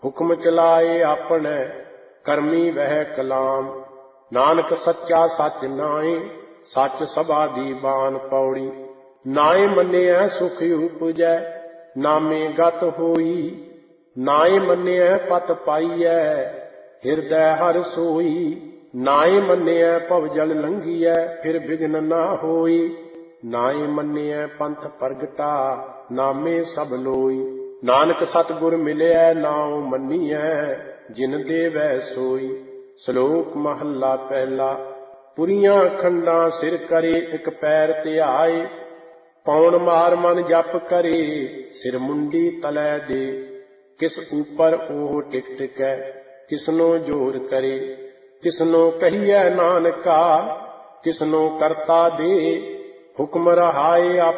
ਹੁਕਮ ਚਲਾਏ ਆਪਣੇ, ਕਰਮੀ ਵਹਿ ਕਲਾਮ। ਨਾਨਕ ਸੱਚਾ ਸੱਚ ਨਾਏ, ਸੱਚ ਸਭਾ ਦੀ ਬਾਣ ਪੌੜੀ। ਨਾਏ ਮੰਨਿਐ ਸੁਖ ਉਪਜੈ, ਨਾਮੇ ਗਤ ਹੋਈ। ਨਾਏ ਮੰਨਿਐ ਪਤ ਪਾਈਐ, ਹਿਰਦੈ ਹਰਿ ਸੋਈ। ਨਾਏ ਮੰਨਿਐ ਭਵ ਜਲ ਲੰਘੀਐ, ਫਿਰ ਬਿਘਨ ਨਾ ਹੋਈ। ਨਾਏ ਮੰਨਿਐ ਪੰਥ ਪ੍ਰਗਟਾ, ਨਾਮੇ ਸਭ ਲੋਈ। ਨਾਨਕ ਸਤਿਗੁਰ ਮਿਲਿਐ, ਨਾਉ ਮੰਨੀਐ, ਜਿਨ ਦੇਵੈ ਸੋਈ। ਸ਼ਲੋਕ ਮਹੱਲਾ ਪਹਿਲਾ। ਪੁਰੀਆਂ ਖੰਡਾਂ ਸਿਰ ਕਰੇ, ਇੱਕ ਪੈਰ ਧਿਆਏ। ਪੌਣ ਮਾਰ ਮਨ ਜਪ ਕਰੇ, ਸਿਰ ਮੁੰਡੀ ਤਲੈ ਦੇ। ਕਿਸ ਉਪਰ ਉਹ ਟਿਕ ਟਿਕੈ, ਕਿਸਨੋ ਜੋਰ ਕਰੇ। ਕਿਸਨੋ ਕਹੀਐ ਨਾਨਕਾ, ਕਿਸਨੋ ਕਰਤਾ ਦੇ। ਹੁਕਮ ਰਹਾਏ